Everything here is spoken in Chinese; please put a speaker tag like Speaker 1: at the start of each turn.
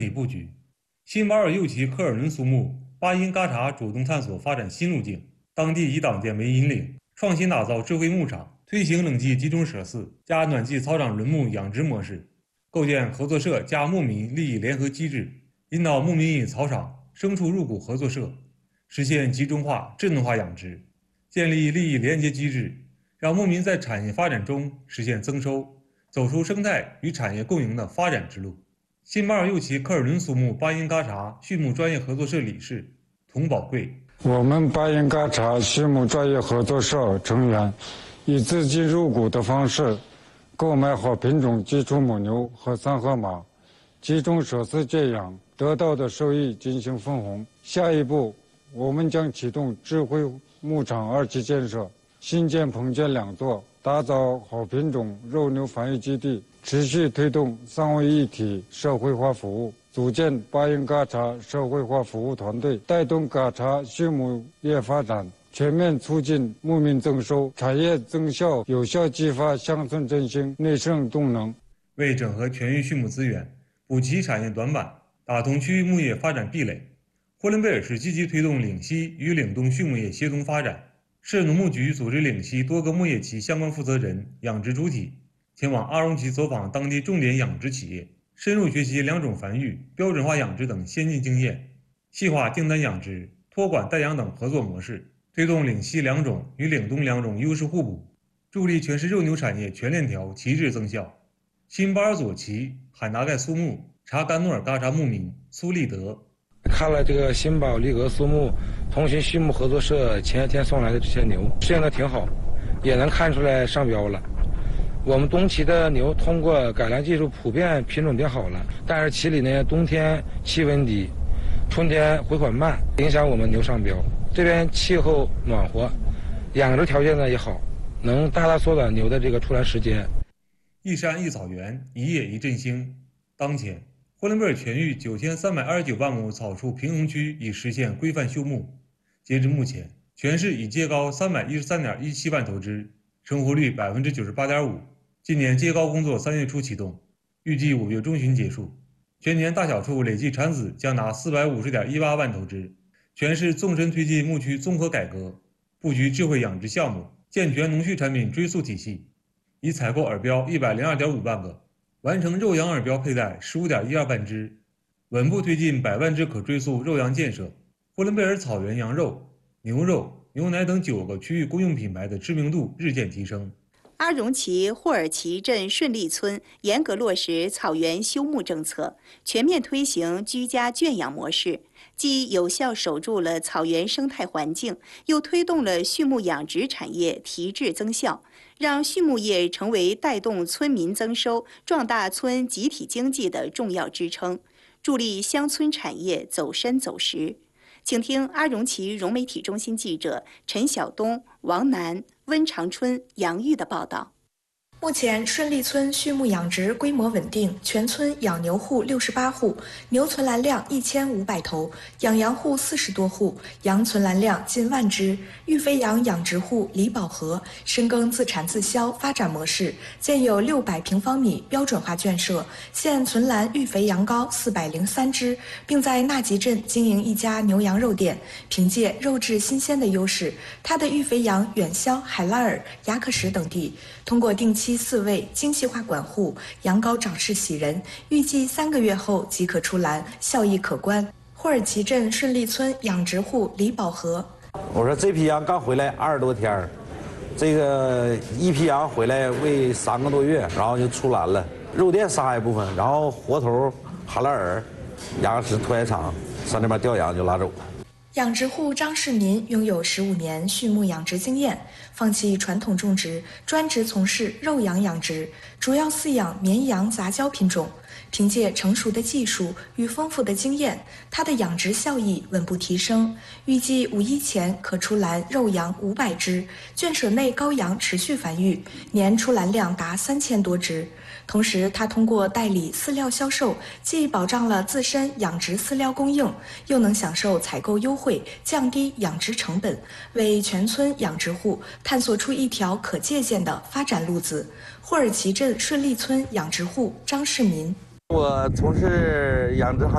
Speaker 1: 布局。新马尔右旗科尔伦苏木巴音嘎查主动探索发展新路径，当地以党建为引领，创新打造智慧牧场，推行冷季集中舍饲加暖季草场轮牧养殖模式，构建合作社加牧民利益联合机制，引导牧民以草场、牲畜入股合作社，实现集中化、智能化养殖，建立利益连接机制，让牧民在产业发展中实现增收，走出生态与产业共赢的发展之路。新马尔右旗科尔伦苏木巴音嘎查畜牧专业合作社理事童宝贵，
Speaker 2: 我们巴音嘎查畜牧专业合作社成员以资金入股的方式购买好品种基础母牛和三河马，集中舍饲圈养，得到的收益进行分红。下一步，我们将启动智慧牧场2期建设，新建棚建2座，打造好品种肉牛繁育基地，持续推动3位一体社会化服务，组建巴音嘎查社会化服务团队，带动嘎查畜牧业发展，全面促进牧民增收、产业增效，有效激发乡村振兴内生动能。
Speaker 1: 为整合全域畜牧资源，补齐产业短板，打通区域牧业发展壁垒，呼伦贝尔市积极推动岭西与岭东畜牧业协同发展。市农牧局组织岭西多个牧业企相关负责人、养殖主体前往阿荣旗走访当地重点养殖企业，深入学习2种繁育、标准化养殖等先进经验，细化订单养殖、托管代养等合作模式，推动岭西2种与岭东2种优势互补，助力全市肉牛产业全链条齐质增效。新巴尔左旗罕达盖苏木查甘诺尔嘎查牧民苏利德，
Speaker 3: 看了这个新宝利格苏木同心畜牧合作社前些天送来的这些牛，适应的挺好，也能看出来上标了。我们东旗的牛通过改良技术普遍品种变好了，但是旗里呢冬天气温低，春天回缓慢，影响我们牛上标。这边气候暖和，养殖条件呢也好，能大大缩短牛的这个出栏时间。
Speaker 1: 一山一草原，一叶一振兴。当前，呼伦贝尔全域9329万亩草畜平衡区已实现规范休牧。截至目前，全市已接高313.17万头只，成活率98.5%。今年接高工作3月初启动，预计5月中旬结束。全年大小畜累计产子将达450.18万头只。全市纵深推进牧区综合改革，布局智慧养殖项目，健全农畜产品追溯体系，已采购耳标102.5万个，完成肉羊耳标佩戴15.12万只，稳步推进100万只可追溯肉羊建设。呼伦贝尔草原羊肉、牛肉、牛奶等9个区域公用品牌的知名度日渐提升。
Speaker 4: 阿荣旗霍尔旗镇顺利村严格落实草原休牧政策，全面推行居家圈养模式，既有效守住了草原生态环境，又推动了畜牧养殖产业提质增效，让畜牧业成为带动村民增收、壮大村集体经济的重要支撑，助力乡村产业走深走实。请听阿荣旗融媒体中心记者陈晓东、王楠、温长春、杨玉的报道。
Speaker 5: 目前，顺利村畜牧养殖规模稳定，全村养牛户68户，牛存栏量1500头，养羊户40多户，羊存栏量近万只。育肥羊养殖户李宝和深耕自产自销发展模式，建有600平方米标准化圈舍，现存栏育肥羊羔403只，并在纳吉镇经营一家牛羊肉店。凭借肉质新鲜的优势，他的育肥羊远销海拉尔、雅克什等地。通过定期饲喂、精细化管护，羊羔长势喜人，预计3个月后即可出栏，效益可观。霍尔旗镇顺利村养殖户李宝和，
Speaker 6: 我说这批羊刚回来20多天，这个一批羊回来喂3个多月，然后就出栏了，肉店杀一部分，然后活头哈拉尔、雅克什屠宰场上那边调羊就拉走。
Speaker 5: 养殖户张世民拥有15年畜牧养殖经验，放弃传统种植，专职从事肉羊养殖，主要饲养绵羊杂交品种。凭借成熟的技术与丰富的经验，他的养殖效益稳步提升，预计5一前可出栏肉羊500只，圈舍内羔羊持续繁育，年出栏量达3000多只。同时，他通过代理饲料销售，既保障了自身养殖饲料供应，又能享受采购优惠，降低养殖成本，为全村养殖户探索出一条可借鉴的发展路子。霍尔旗镇顺利村养殖户张世民，
Speaker 6: 我从事养殖行